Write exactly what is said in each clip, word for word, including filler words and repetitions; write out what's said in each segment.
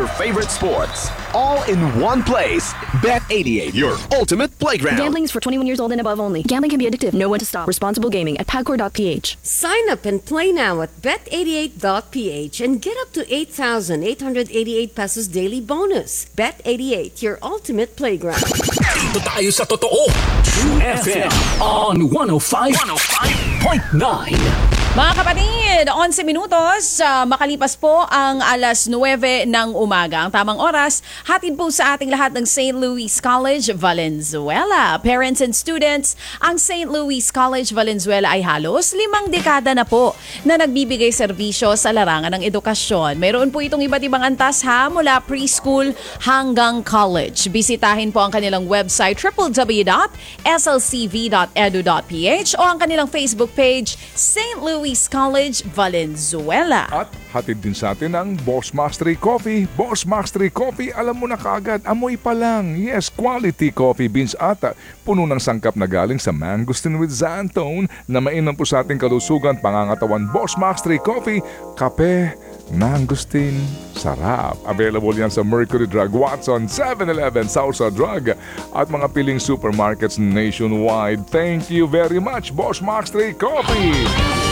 favorite sports, all in one place. Bet eighty-eight, your ultimate playground. Gambling is for twenty-one years old and above only. Gambling can be addictive. Know when to stop. Responsible gaming at pagcor dot p h. Sign up and play now at bet eighty-eight dot p h and get up to eight thousand eight hundred eighty-eight pesos daily bonus. Bet eighty-eight, your ultimate playground. Dito tayo sa totoo. True F M on one oh five point nine. Mga kapatid, eleven minutos, uh, makalipas po ang alas nuwebe ng umaga. Ang tamang oras, hatid po sa ating lahat ng Saint Louis College, Valenzuela. Parents and students, ang Saint Louis College, Valenzuela ay halos limang dekada na po na nagbibigay serbisyo sa larangan ng edukasyon. Mayroon po itong iba't ibang antas ha, mula preschool hanggang college. Bisitahin po ang kanilang website w w w dot s l c v dot e d u dot p h o ang kanilang Facebook page, Saint Louis College, Valenzuela. At hatid din sa atin ang Boss Mastery Coffee. Boss Mastery Coffee, alam mo na kaagad, amoy pa lang. Yes, quality coffee beans ata. Puno ng sangkap na galing sa mangosteen with xantone na mainam po sa ating kalusugan, pangangatawan. Boss Mastery Coffee, kape, mangosteen, sarap. Available yan sa Mercury Drug, Watson, seven eleven, Sausa Drug at mga piling supermarkets nationwide. Thank you very much, Boss Mastery Coffee.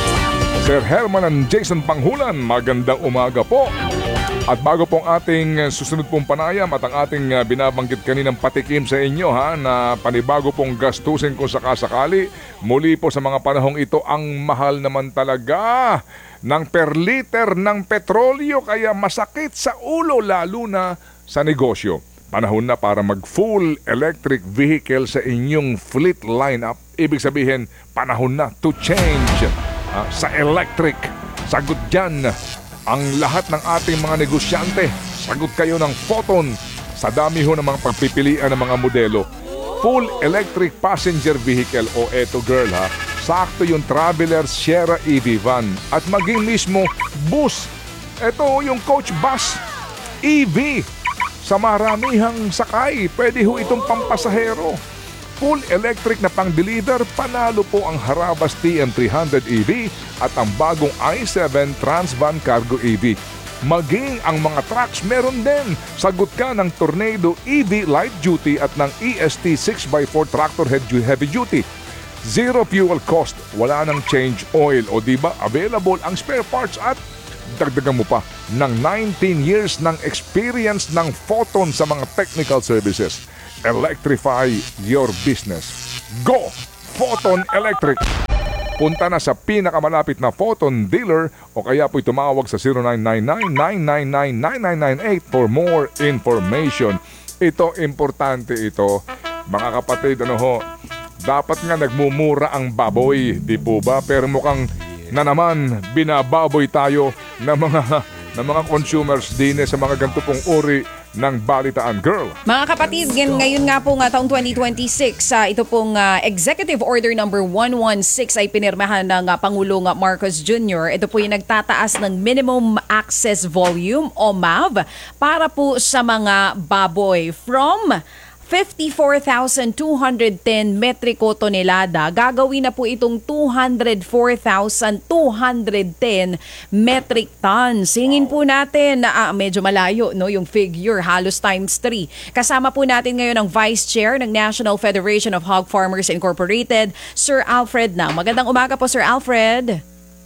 Sir Herman and Jason Panghulan, magandang umaga po. At bago pong ating susunod pong panayam at ang ating binabanggit kaninang patikim sa inyo ha, na panibago pong gastusin kung sakasakali, muli po sa mga panahong ito, ang mahal naman talaga ng per liter ng petrolyo, kaya masakit sa ulo lalo na sa negosyo. Panahon na para mag full electric vehicle sa inyong fleet lineup. Ibig sabihin, panahon na to change. Uh, sa electric, sagot dyan ang lahat ng ating mga negosyante. Sagot kayo ng Photon sa dami ho ng mga pagpipilian ng mga modelo. Full electric passenger vehicle o eto girl ha, sakto yung Traveler Sierra E V van at maging mismo bus. Eto yung coach bus E V sa maramihang sakay. Pwede ho itong pampasahero. Full electric na pang-deliver, panalo po ang Harabas T M three hundred E V at ang bagong i seven Transvan Cargo E V. Maging ang mga trucks meron din. Sagot ka ng Tornado E V Light Duty at ng E S T six by four Tractor Heavy Duty. Zero fuel cost, wala nang change oil o diba available ang spare parts at dagdagan mo pa ng nineteen years ng experience ng Photon sa mga technical services. Electrify your business. Go! Photon Electric! Punta na sa pinakamalapit na Photon dealer o kaya po'y tumawag sa zero nine nine nine, nine nine nine, nine nine nine eight for more information. Ito, importante ito. Mga kapatid, ano ho, dapat nga nagmumura ang baboy, di po ba? Pero mukhang na naman binababoy tayo ng mga, ng mga consumers din sa mga ganito pong uri ng balitaan, girl. Mga kapatid, ngayon nga po nga taong twenty twenty-six, uh, ito pong uh, Executive Order number one sixteen ay pinirmahan ng uh, Pangulong Marcos Junior Ito po yung nagtataas ng Minimum Access Volume o M A V para po sa mga baboy from fifty-four thousand two hundred ten metriko tonelada. Gagawin na po itong two hundred four thousand two hundred ten metric tons. Singin po natin na ah, medyo malayo no yung figure, halos times three. Kasama po natin ngayon ang Vice Chair ng National Federation of Hog Farmers Incorporated, Sir Alfred na. Magandang umaga po, Sir Alfred.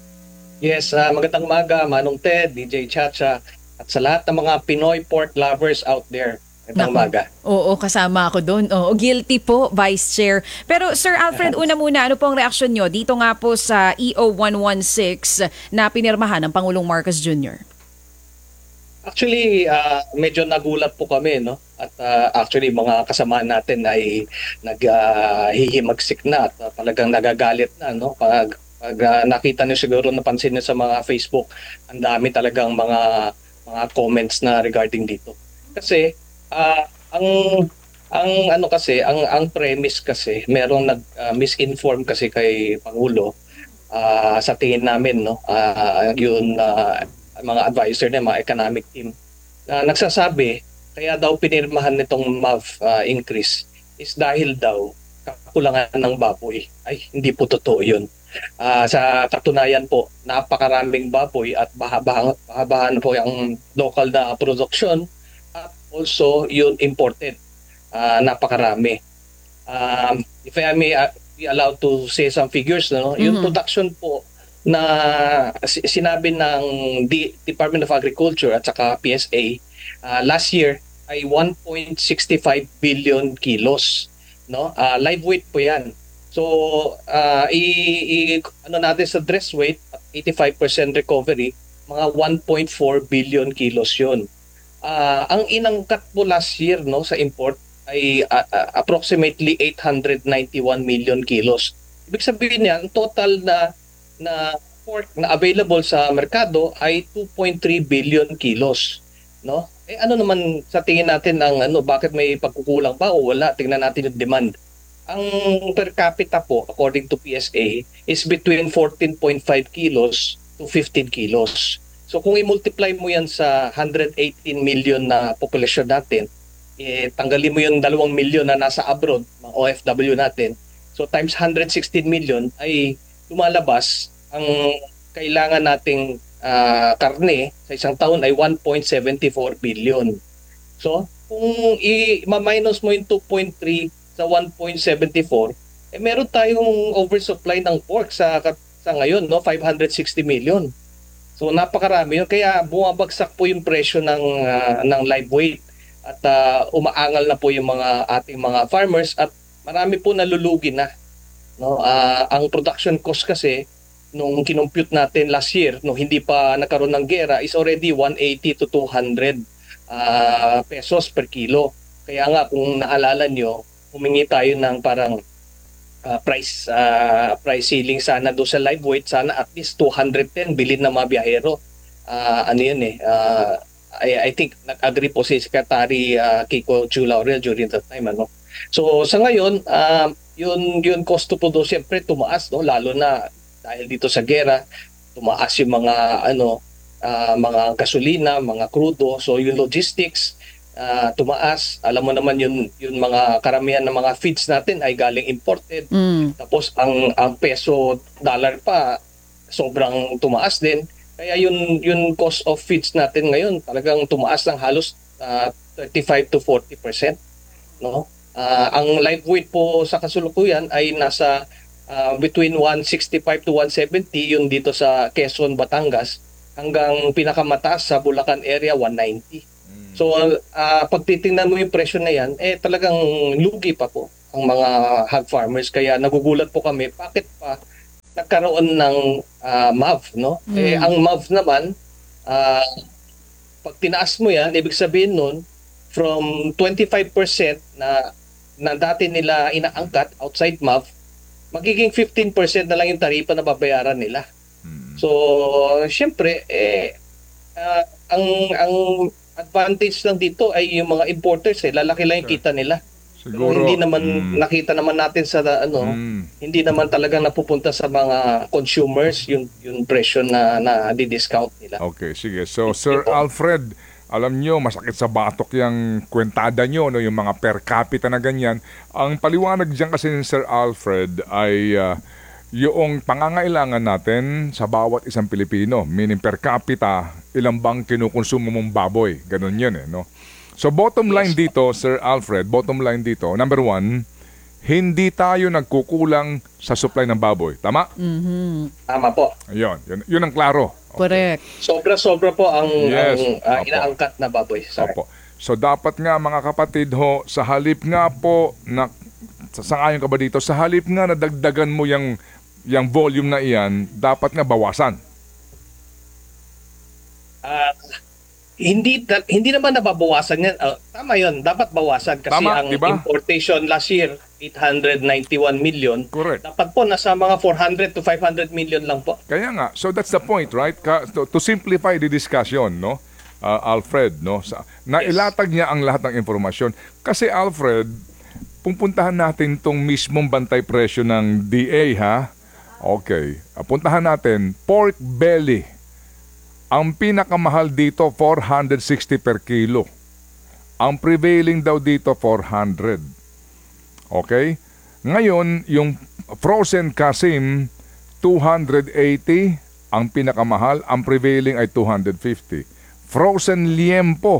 Yes, uh, magandang umaga, Manong Ted, D J Chacha, at sa lahat ng mga Pinoy pork lovers out there. Magandang umaga. Oo, kasama ako doon. Oo, guilty po, Vice Chair. Pero Sir Alfred, una muna, ano pong reaksyon nyo dito nga po sa E O one sixteen na pinirmahan ng Pangulong Marcos Junior? Actually, uh, medyo nagulat po kami, no? At uh, actually, mga kasamaan natin ay naghihimagsik uh, na at uh, talagang nagagalit na, no? Pag, pag uh, nakita niyo siguro, napansin niyo sa mga Facebook, ang dami talagang mga mga comments na regarding dito. Kasi Uh, ang ang ano kasi ang ang premise kasi merong nag uh, misinform kasi kay Pangulo uh, sa tingin namin no uh, yun uh, mga advisor niya, mga economic team na uh, nagsasabi kaya daw pinirmahan nitong M A V uh, increase is dahil daw kakulangan ng baboy. Ay, hindi po totoo yun. Uh, sa katunayan po, napakaraming baboy at bahaba-bahan po yung local na production. also yung imported. Ah, napakarami. Um, if I may uh, be allowed to say some figures, no? Yung production po na si- sinabi ng D- Department of Agriculture at saka P S A uh, last year ay one point six five billion kilos, no? Ah, live weight po 'yan. So, uh, i, i- ano natin sa dress weight at eighty-five percent recovery, mga one point four billion kilos 'yon. Ah, ang inangkat po last year, no, sa import ay ah, ah, approximately eight hundred ninety-one million kilos. Ibig sabihin niyan, ang total na na pork na available sa merkado ay two point three billion kilos, no? Eh ano naman sa tingin natin ang ano, bakit may pagkukulang ba o wala? Tingnan natin yung demand. Ang per capita po according to P S A is between fourteen point five kilos to fifteen kilos. So kung i-multiply mo yan sa one hundred eighteen million na populasyon natin, eh, tanggalin mo yung dalawang milyon na nasa abroad, mga O F W natin. So times one hundred sixteen million ay lumalabas ang kailangan nating ah, karne sa isang taon ay one point seven four billion. So kung i-minus mo yung two point three sa one point seven four, eh meron tayong oversupply ng pork sa sa ngayon, no, five hundred sixty million. So napakarami yun, kaya bumabagsak po yung presyo ng ah, ng live weight at ah, umaangal na po yung mga ating mga farmers at marami po nalulugi na, no. Ah, ang production cost kasi nung kinompute natin last year nung hindi pa nagkaroon ng gera is already one eighty to two hundred ah, pesos per kilo. Kaya nga kung naalala nyo, humingi tayo ng parang ah, price ah, price ceiling sana do sa live weight, sana at least two hundred ten bilhin ng mga biyahero. Ah, ano yun eh, ah, I, I think nag-agree po si Secretary ah, Kiko Chu Laurel during that time, ano. So sa ngayon, ah, yun yun cost to produce siyempre tumaas, no, lalo na dahil dito sa gera, tumaas yung mga ano ah, mga gasolina, mga krudo, so yung logistics ah, tumaas. Alam mo naman yun yung mga karamihan ng mga feeds natin ay galing imported. Tapos ang ang peso dollar pa sobrang tumaas din. Kaya yun yung cost of feeds natin ngayon talagang tumaas ng halos ah, thirty-five to forty percent, no? Ah, ang live weight po sa kasalukuyan ay nasa ah, between one sixty-five to one seventy, yun dito sa Quezon, Batangas, hanggang pinakamataas sa Bulacan area one ninety. So ah, pag titingnan mo yung presyo na yan, eh talagang lugi pa po ang mga hog farmers, kaya nagugulat po kami bakit pa nagkaroon ng ah, M A V, no? Eh ang M A V naman, ah, pag tinaas mo yan, ibig sabihin nun from twenty-five percent na na dati nila inaangkat outside M A V, magiging fifteen percent na lang yung taripa na babayaran nila. So, syempre eh ah, ang ang advantage lang dito ay yung mga importers, eh lalaki lang yung kita nila. Pero Siguro, hindi naman mm. nakita naman natin sa ano, Mm. hindi naman talagang napupunta sa mga consumers yung yung presyo na na di-discount nila. Okay, sige. So, Sir Alfred, alam nyo, masakit sa batok yung kwentada nyo, no, yung mga per capita na ganyan. Ang paliwanag dyan kasi ni Sir Alfred ay ah, yung pangangailangan natin sa bawat isang Pilipino, meaning per capita, ilang bang kinukonsumo mong baboy. Ganun yun eh, no? So, bottom line dito, Sir Alfred, bottom line dito, number one, hindi tayo nagkukulang sa supply ng baboy. Tama? Tama po. Ayun, yun, yun ang klaro. Correct. Sobra-sobra po ang, Yes. ang ah, Opo. inaangkat na baboy. Sorry. Opo. So dapat nga mga kapatid ho, sa halip nga po na sasangayon ka ba dito, sa halip nga na dagdagan mo yung yung volume na iyan, dapat nga bawasan. Ah, hindi ta- hindi naman nababawasan yan. Ah, tama 'yon, dapat bawasan kasi Tama, ang diba? importation last year eight hundred ninety-one million. Correct. Dapat po nasa mga four hundred to five hundred million lang po. Kaya nga, so that's the point, right? Ka, to, to simplify the discussion, no? Uh, Alfred, no? Sa, nailatag niya ang lahat ng impormasyon. Kasi Alfred, pupuntahan natin tong mismong bantay presyo ng D A, ha? Okay. Uh, puntahan natin, pork belly. Ang pinakamahal dito, four hundred sixty per kilo. Ang prevailing daw dito, four hundred. Okay? Ngayon, yung frozen kasim, two hundred eighty. Ang pinakamahal, ang prevailing ay two hundred fifty. Frozen liempo,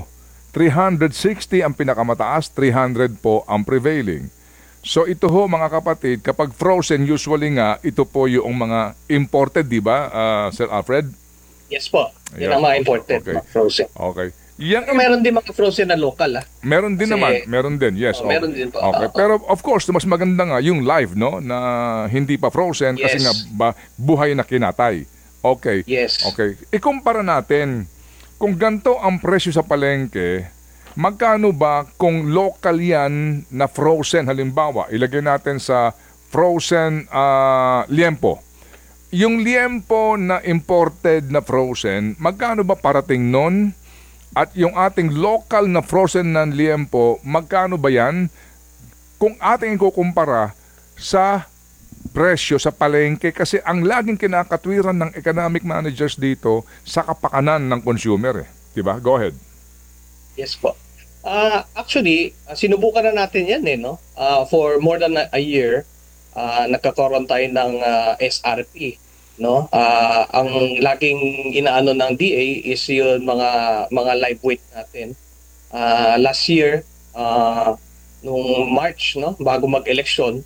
three sixty ang pinakamataas, three hundred po ang prevailing. So ito ho mga kapatid, kapag frozen, usually nga, ito po yung mga imported, di ba, uh, Sir Alfred? Yes po. Yan Ayan. ang mga imported, Okay. mga frozen. Okay. Yan, Pero meron din mga frozen na local, ah. meron din Kasi- naman, meron din, yes. Oh, meron din po. Okay. Oo. Pero of course, mas maganda nga yung live, no, na hindi pa frozen kasi Yes. nga ba, buhay na kinatay. Okay. Yes. Okay. Ikumpara natin, kung ganito ang presyo sa palengke, magkano ba kung local yan na frozen, halimbawa, ilagay natin sa frozen ah, liempo. Yung liempo na imported na frozen, magkano ba parating nun? At yung ating local na frozen na liempo, magkano ba yan? Kung ating ikukumpara sa presyo sa palengke, kasi ang laging kinakatwiran ng economic managers dito sa kapakanan ng consumer. Eh. Diba? Go ahead. Yes po. Ah, actually, ah, sinubukan na natin yan eh, no? Ah, for more than a, a year, ah, nagkakaroon tayo ng ah, S R P, no? Ah, ang laging inaano ng D A is yung mga mga live weight natin. Ah, last year, ah, nung March, no, bago mag-election,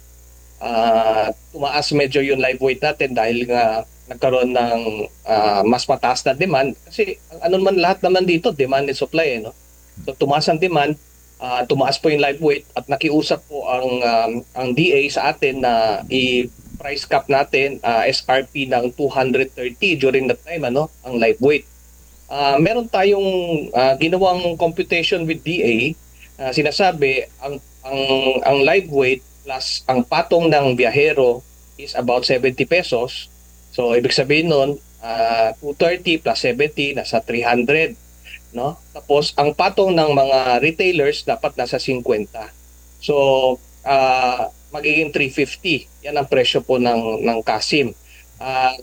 ah, tumaas medyo yung live weight natin dahil nga nagkaroon ng ah, mas mataas na demand kasi ang ano naman lahat naman dito, demand and supply, eh, no? So tumaas ang demand, uh, tumaas po yung live weight at nakiusap po ang um, ang D A sa atin na i-price cap natin uh, S R P ng two hundred thirty during that time, ano, ang live weight. Uh, meron tayong uh, ginawang computation with D A, uh, sinasabi ang ang ang live weight plus ang patong ng biyahero is about seventy pesos. So ibig sabihin nun, uh, two thirty plus seventy nasa three hundred. No? Tapos ang patong ng mga retailers dapat nasa fifty. So uh, magiging three fifty. Yan ang presyo po ng ng Kasim. Uh,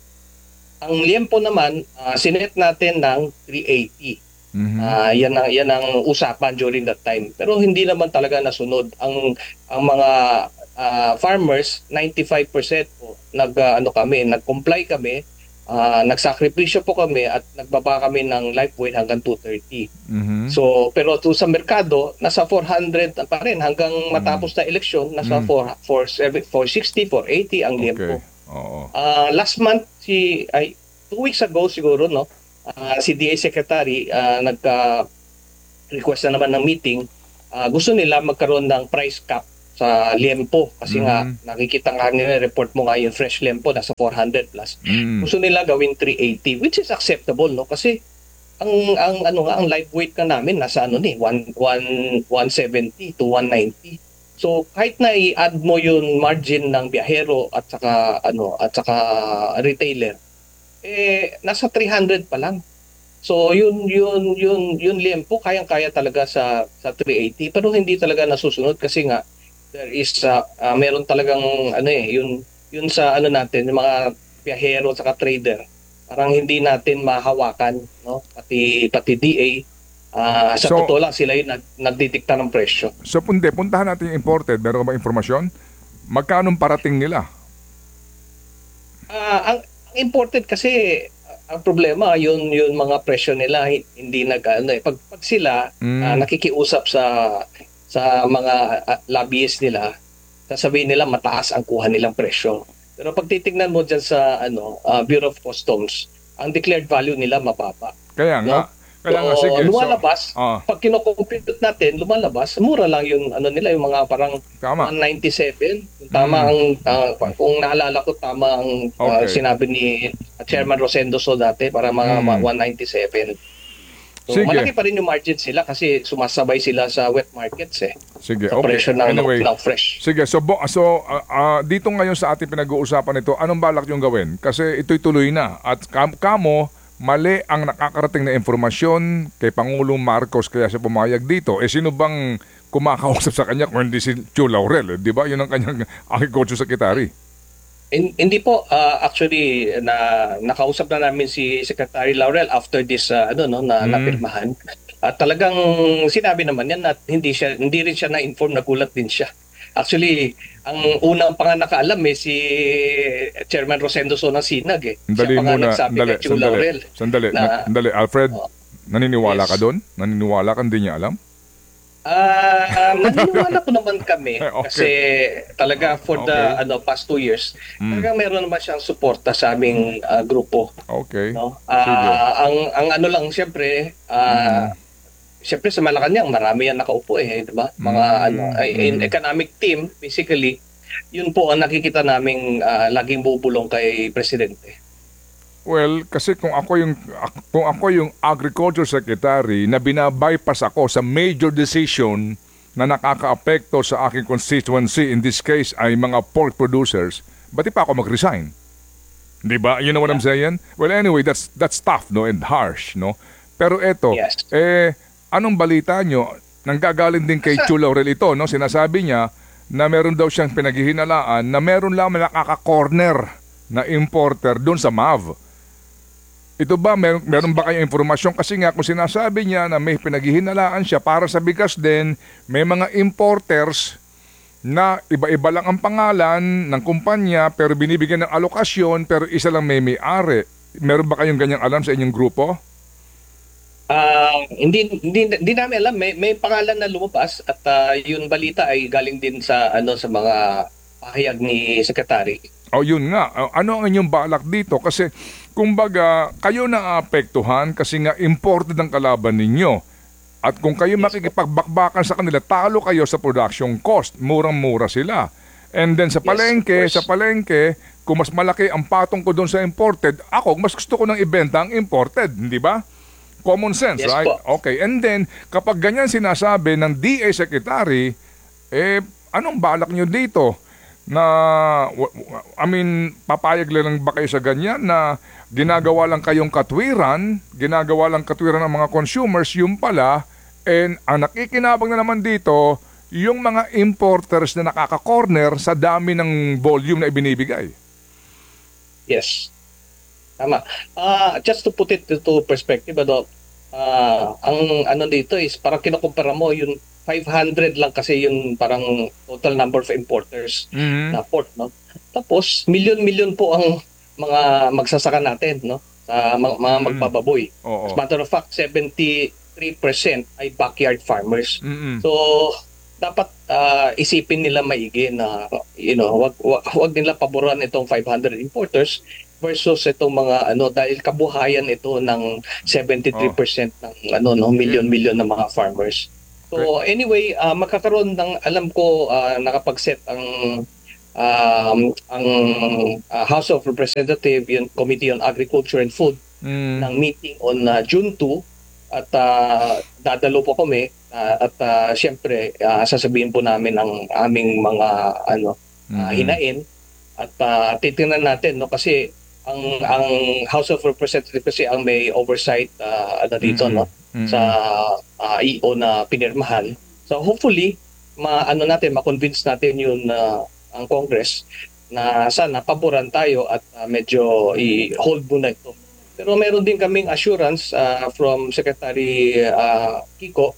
ang liempo naman uh, sinet natin ng three eighty. Mhm. Uh, yan ang yan ang usapan during that time. Pero hindi naman talaga nasunod ang ang mga uh, farmers ninety-five percent po nag uh, ano kami, nag-comply kami. Uh, nagsakripisyo po kami at nagbaba kami ng live weight hanggang two thirty. Mhm. So, pero to sa merkado, nasa four hundred pa rin hanggang matapos na eleksyon, nasa Mm. four sixty, four eighty ang liempo. Okay. Oo. Uh, last month, si, ay, two weeks ago siguro, no, uh, si D A Secretary uh, nagka-request na naman ng meeting. Uh, gusto nila magkaroon ng price cap sa liempo kasi nga Mhm. nakikita nga nila report mo nga yung fresh liempo nasa four hundred plus. Mm. Gusto nila gawin three eighty which is acceptable, no, kasi ang ang ano nga ang live weight ka namin nasa ano ni one seventy to one ninety. So kahit na i-add mo yung margin ng biyahero at saka ano at saka retailer, eh nasa three hundred pa lang. So yun yun yun yun liempo kayang-kaya talaga sa sa three eighty pero hindi talaga nasusunod kasi nga there is uh, uh, meron talagang ano eh yun yun sa ano natin yung mga biyahero at saka trader parang hindi natin mahawakan, no, pati pati D A uh, sa So- totoo lang sila yung nag, nagdidikta ng presyo. So punde, puntahan natin yung imported. Meron ka ba informasyon? Magkano parating nila? Ah, ang, ang imported kasi ang problema yun yun mga presyo nila hi- hindi nag ano eh pag, pag sila Mm. ah, nakikiusap sa sa mga ah, lobbyists nila, sasabihin nila mataas ang kuha nilang presyo. Pero pag titingnan mo diyan sa ano ah, Bureau of Customs, ang declared value nila mababa. Kaya nga. No? Kaya nga, So, sige. So, lumalabas, ah, pag kinocompute natin, lumalabas, mura lang yung ano nila, yung mga parang tama. one ninety-seven. Yung tama Mm. ang, ah, kung naalala ko, tama ang ah, Okay. sinabi ni Chairman Rosendo So dati, para mga Mm. one ninety-seven. So, Sige. malaki pa rin yung margin sila kasi sumasabay sila sa wet markets eh. Sige, Sa okay. presyo ng, Anyway, ng fresh. sige, so, bo, so ah, ah, dito ngayon sa ating pinag-uusapan ito, anong balak yung gawin? Kasi ito'y tuloy na. At kam- kamo, mali ang nakakarating na informasyon kay Pangulong Marcos kaya siya pumayag dito. Eh sino bang kumakausap sa kanya kung hindi si Chu Laurel? Eh? Di ba? Yun ang kanyang agriculture secretary. In- hindi po ah, actually na nakausap na namin si Secretary Laurel after this ah, ano no na Mm. napirmahan. At talagang sinabi naman yan na hindi siya hindi rin siya na-inform, nagulat din siya. Actually, ang unang pa nga nakaalam eh si Chairman Rosendo So ng Sinag eh. Dali siya pa nga muna. nagsabi Sandali, kay Chu sandali, Laurel. sandali, na- na- sandali. Alfred, Oh. Naniniwala Yes. ka doon? Naniniwala ka, hindi niya alam? Ah, naniniwala po naman kami Okay. kasi talaga for the Okay. ano past two years, Mm. talaga meron naman siyang suporta sa aming ah, grupo, Okay. no? Sige. Ah, ang ang ano lang siyempre, ah siyempre sa Malacanang marami yan nakaupo eh, 'di ba? Mga Mm. ano ay, in Mm. economic team basically, yun po ang nakikita naming ah, laging bubulong kay presidente. Well, kasi kung ako yung kung ako yung agriculture secretary na binabypass ako sa major decision na nakakaapekto sa aking constituency, in this case ay mga pork producers, ba't di pa ako mag-resign? Di ba? You know what I'm saying? Well, anyway, that's that's tough, no, and harsh, no. Pero eto, Yes. eh anong balita nyo? Nanggagaling din kay Chu Laurel ito, no? Sinasabi niya na meron daw siyang pinaghihinalaan na meron lang nakaka-corner na importer doon sa M A V. Ito ba, meron, meron ba kayong informasyon? Kasi nga kung sinasabi niya na may pinaghihinalaan siya para sa bigas din, may mga importers na iba-iba lang ang pangalan ng kumpanya pero binibigyan ng alokasyon pero isa lang may may-ari. Meron ba kayong ganyang alam sa inyong grupo? Ah, hindi hindi hindi namin alam, may may pangalan na lumabas at ah, yun balita ay galing din sa ano sa mga pahayag ni secretary. O yun nga, O, ano ang inyong balak dito? Kasi kumbaga kayo naapektuhan kasi nga imported ang kalaban ninyo. At kung kayo makikipagbakbakan sa kanila, talo kayo sa production cost. Murang-mura sila. And then sa Yes, palengke, of course. sa palengke, kung mas malaki ang patong ko doon sa imported, ako mas gusto ko nang ibenta ang imported, hindi ba? Common sense, Yes right? po. Okay, and then kapag ganyan sinasabi ng D A Secretary, eh anong balak nyo dito? Na, w- w- I mean, papayag lang ba kayo sa ganyan na ginagawa lang kayong katwiran, ginagawa lang katwiran ng mga consumers, yung pala, and ang nakikinabang na naman dito, yung mga importers na nakaka-corner sa dami ng volume na ibinibigay. Yes. Tama. Ah, just to put it into perspective, ano, ah, ang ano dito is parang kinukumpara mo yung five hundred lang kasi yung parang total number of importers Mhm. na pork, no? Tapos milyon-milyon po ang mga magsasaka natin, no? Sa mga, mga magbababoy. Oo. As a matter of fact, seventy-three percent ay backyard farmers. Mm-mm. So dapat ah, isipin nila maigi na you know, wag wag, wag nila paboran itong five hundred importers versus itong mga ano dahil kabuhayan ito ng seventy-three percent ng ano no million-million na mga farmers. So anyway, ah, magkakaroon ng alam ko ah, nakapag-set ang um, ang ah, House of Representatives, yung Committee on Agriculture and Food Mm. ng meeting on ah, June second at ah, dadalo po kami ah, at ah, siyempre ah, sasabihin po namin ang aming mga ano ah, Mhm. hinain at ah, titingnan natin no kasi ang ang House of Representatives kasi ang may oversight ah, ano dito Mhm. no Mhm. sa ah, E O na pinirmahan. So hopefully maano natin ma-convince natin yung ah, ang Congress na sana paboran tayo at ah, medyo i-hold muna ito. Pero meron din kaming assurance ah, from Secretary ah, Kiko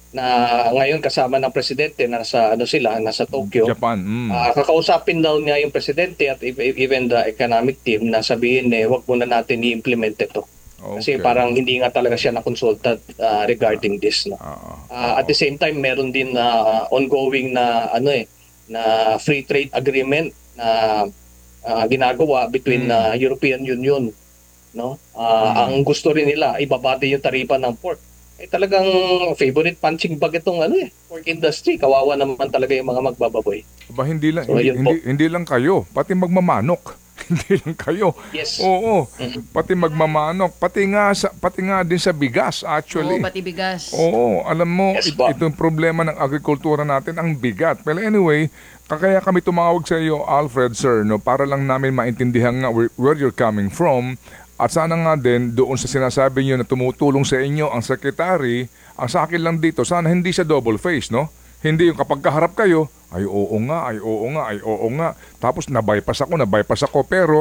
na ngayon kasama ng presidente nasa ano sila nasa Tokyo. Japan. Mm. Ah, kakausapin daw niya yung presidente at e- even the economic team na sabihin eh wag muna natin i-implement ito. Kasi Okay. parang hindi nga talaga siya na-consulted ah, regarding this. No? Ah, Ah, at the same time, meron din na ongoing na ano eh na free trade agreement na ah, ginagawa between Mm. ah, European Union, no? Ah, ang gusto rin nila ibabati yung taripa ng pork. Eh talagang favorite punching bag itong ano eh, pork industry. Kawawa naman talaga yung mga magbababoy. Ba hindi lang So, hindi, yun po. hindi, hindi lang kayo, pati magmamanok. Hindi lang kayo. Yes. Oo. Mhm. Pati magmamanok, pati nga sa pati nga din sa bigas actually. Oo, pati bigas. Oo, alam mo, Yes, it- po. ito yung problema ng agrikultura natin, ang bigat. Pero anyway, kaya kami tumawag sa iyo, Alfred, sir, no, para lang namin maintindihan nga where, where you're coming from. At sana nga din, doon sa sinasabi niyo na tumutulong sa inyo ang secretary, ang sa akin lang dito, sana hindi siya double face, no? Hindi yung kapag kaharap kayo, ay oo nga, ay oo nga, ay oo nga. Tapos na-bypass ako, na-bypass ako, pero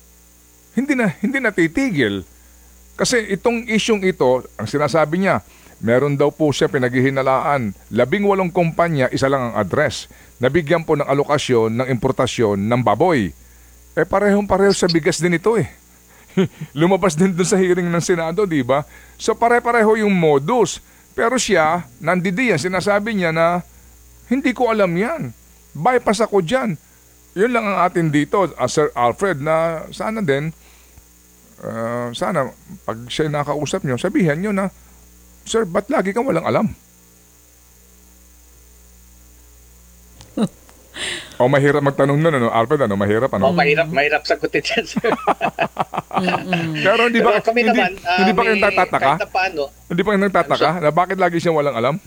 hindi na, hindi natitigil. Kasi itong isyong ito, ang sinasabi niya, meron daw po siya pinaghihinalaan. Labing walong kumpanya, isa lang ang address. Nabigyan po ng alokasyon ng importasyon ng baboy. Eh parehong pareho sa bigas din ito eh. lumabas din dun sa hearing ng Senado, di ba? So pare-pareho yung modus. Pero siya, nandidiyan, sinasabi niya na hindi ko alam yan. Bypass ako dyan. Yun lang ang atin dito, uh, Sir Alfred, na sana din, uh, sana pag siya nakausap nyo, sabihan nyo na, Sir, ba't lagi kang walang alam? O mahirap magtanong nun, ano, Alfred, ano, mahirap, ano? Oh, mahirap, mahirap sagutin yan, sir. Pero hindi ba, Pero kami hindi, naman, ah, hindi ba kayo may- nagtataka? kahit na paano, Hindi ba kayo nagtataka na bakit lagi siya walang alam?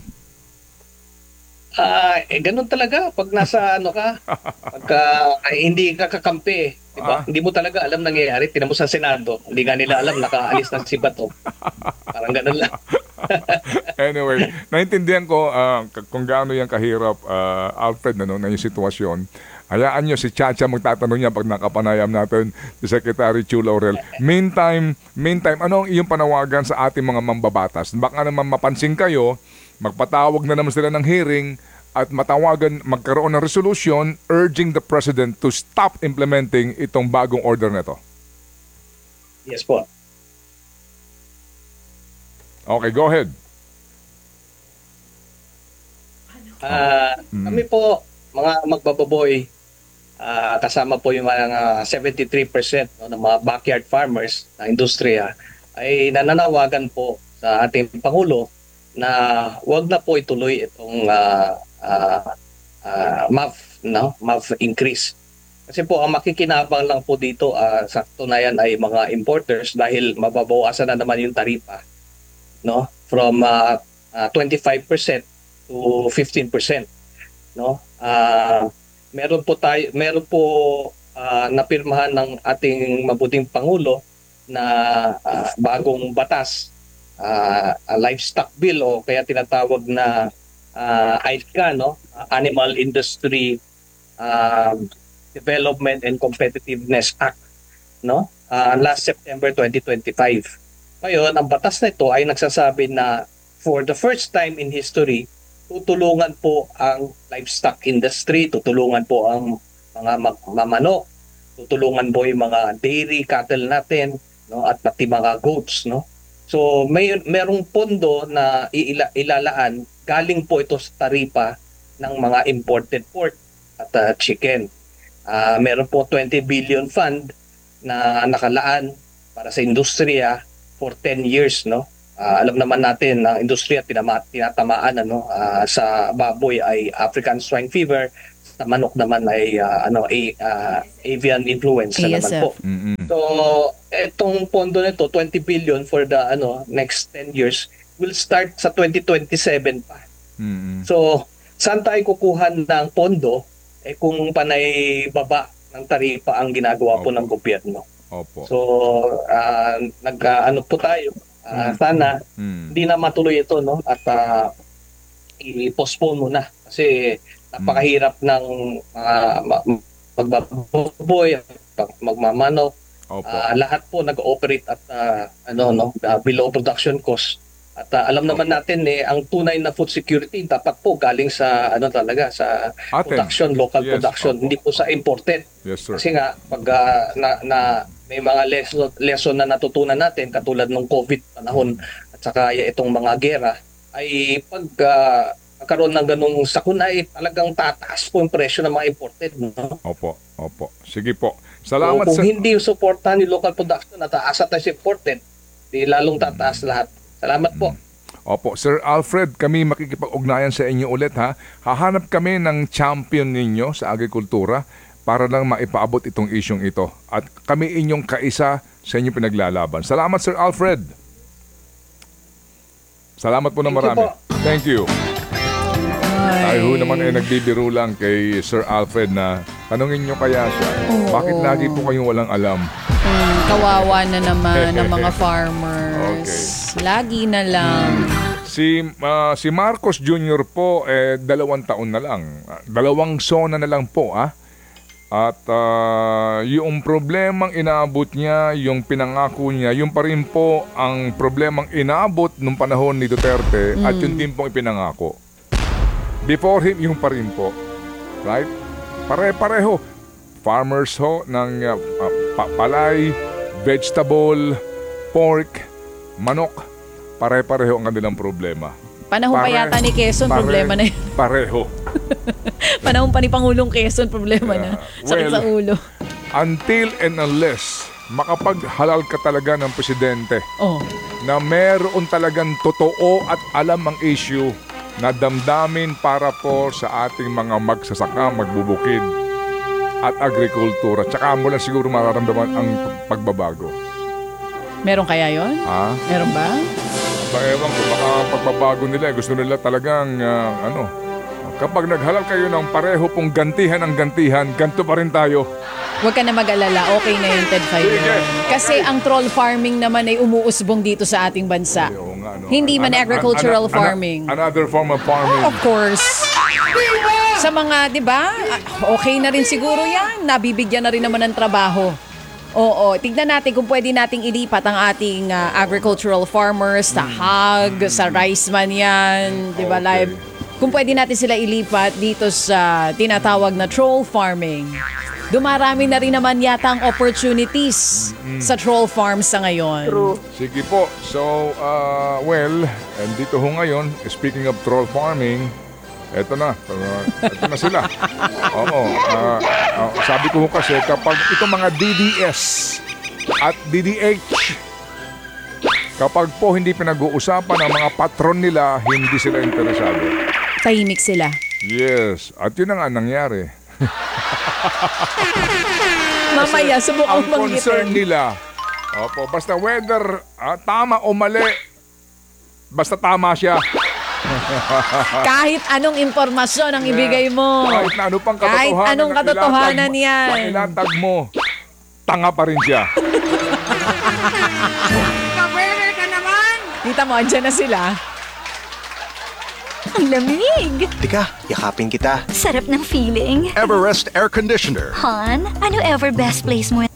ah, eh, ganun talaga pag nasa ano ka, pagka ay, hindi ka kakampi, eh, di Ah. ba? Hindi mo talaga alam nangyayari. Tinan mo sa Senado, hindi nga nila alam, nakaalis na si Bato. Parang ganun lang. Anyway, naintindihan ko ah, k- kung gaano yan kahirap, ah, Alfred, ano, na yung sitwasyon. Hayaan nyo si Chacha magtatanong niya pag nakapanayam natin si Secretary Chu Laurel. Meantime, meantime, ano ang iyong panawagan sa ating mga mambabatas? Baka naman mapansin kayo, magpatawag na naman sila ng hearing at matawagan, magkaroon ng resolution urging the President to stop implementing itong bagong order na ito. Yes po. Okay, go ahead. Ah, Kami po, mga magbababoy, ah, kasama po yung mga seventy-three percent no, ng mga backyard farmers na industriya, ay nananawagan po sa ating Pangulo na wag na po ituloy itong uh, uh, uh, M A F, no? M A F increase. Kasi po ang makikinabang lang po dito uh, sa tunayan ay mga importers dahil mababawasan na naman yung taripa, no? From uh, uh, twenty-five percent to fifteen percent, no? Uh, meron po tayo meron po uh, napirmahan ng ating mabuting Pangulo na uh, bagong batas, uh, a livestock bill o kaya tinatawag na uh, A I C A, no? Animal Industry uh, Development and Competitiveness Act, no? Uh, last September twenty twenty-five. Ngayon, ang batas na ito ay nagsasabi na for the first time in history, tutulungan po ang livestock industry, tutulungan po ang mga mag- mamanok, tutulungan po yung mga dairy cattle natin, no, at pati mga goats, no. So may merong pondo na iila, ilalaan, galing po ito sa taripa ng mga imported pork at uh, chicken. Uh, meron po twenty billion fund na nakalaan para sa industriya for ten years, no. Uh, alam naman natin na industriya tinama, tinatamaan ano uh, sa baboy ay African swine fever, sa manok naman ay uh, ano a, uh, avian influenza naman po. Mm-mm. So, etong pondo nito, twenty billion for the ano next ten years will start sa twenty twenty-seven pa. Mm-mm. So, saan tayo kukuha ng pondo eh kung panay baba ng taripa ang ginagawa po Opo. ng gobyerno. Opo. So, uh, nag uh, ano po tayo, uh, sana Mm. hindi na matuloy ito, no, at uh, i-postpone muna kasi napakahirap ng mga uh, magbaboy, magmamanok. Opo. Ah, lahat po nag-ooperate at ah, ano no ah, below production cost. At ah, alam naman natin eh ang tunay na food security dapat po galing sa ano talaga sa Atin. production, local Yes, production, opo. hindi po sa imported. Yes, sir. Kasi nga pag ah, na, na may mga lesson, lesson na natutunan natin katulad ng COVID panahon at saka itong mga gera ay pag ah, magkaroon ng ganung sakuna ay talagang tataas po yung presyo ng mga imported, no? Opo. Opo. Sige po. So, Salamat kung sa... hindi yung suportahan yung local production at taas at tayo imported, di lalong tataas lahat. Salamat po. Opo, Sir Alfred, kami makikipag-ugnayan sa inyo ulit, ha. Hahanap kami ng champion ninyo sa agrikultura para lang maipaabot itong isyong ito. At kami inyong kaisa sa inyong pinaglalaban. Salamat, Sir Alfred. Salamat po na Thank you marami. po. Thank you. Tayo ho naman ay nagbibiro lang kay Sir Alfred na tanungin nyo kaya siya, Oo. bakit lagi po kayong walang alam? Mm, kawawa na naman ng mga farmers. Lagi na lang. Si ah, si Marcos Junior po eh dalawang taon na lang. Ah, Dalawang sona na lang po, ah. At ah, yung problemang inaabot niya, yung pinangako niya, yung pa rin po ang problemang inaabot nung panahon ni Duterte at yung din pong ipinangako. Before him, yung pa rin po. Right? Pare-pareho. Farmers ho ng uh, uh, pa- palay, vegetable, pork, manok, pare-pareho ang kanilang problema. Panahon pa Pare- yata ni Quezon, pare- problema na yun. Pareho. Panahon pa ni Pangulong Quezon, problema na. Sakit well, sa ulo. Until and unless makapaghalal ka talaga ng presidente Oh. na meron talagang totoo at alam ang issue na damdamin para po sa ating mga magsasaka, magbubukid at agrikultura. Tsaka mo lang siguro mararamdaman ang pagbabago. Meron kaya yon? Ha? Meron ba? Baka ewan ko, baka pagbabago nila, gusto nila talagang, ah, ano, kapag naghalal kayo ng pareho pong gantihan ang gantihan, ganto pa rin tayo. Huwag ka na mag-alala, okay na yung Ted Filon. Sige. Kasi ang troll farming naman ay umuusbong dito sa ating bansa. Oo nga, no? Hindi man An- an- agricultural an- an- farming. Another form of farming. Of course. Sa mga, di ba, ah, okay na rin siguro yan. Nabibigyan na rin naman ng trabaho. Oo, tignan natin kung pwede nating ilipat ang ating ah, agricultural farmers sa hog, sa rice man yan, di ba, Okay. live? Kung pwede natin sila ilipat dito sa tinatawag na troll farming. Dumarami na rin naman yata ang opportunities sa troll farms sa ngayon. Sige po. So, uh, well, and dito ho ngayon, speaking of troll farming, eto na. Uh, eto na sila. Oo. Uh, uh, sabi ko ho kasi, kapag itong mga D D S at D D H, kapag po hindi pinag-uusapan ng mga patron nila, hindi sila interesado. Tahimik sila. Yes. At yun na nga nangyari. Mamaya, subukan Ang concern banggitin. nila, opo, basta whether ah, tama o mali, basta tama siya. Kahit anong impormasyon ang ibigay mo. Kahit na ano pang katotohanan. Kahit anong na katotohanan ilatag- yan. na ilatag mo, tanga pa rin siya. Kita mo, andyan na sila. Ang lamig! Tika, yakapin kita. Sarap ng feeling. Everest Air Conditioner. Han, ano ever best place mo?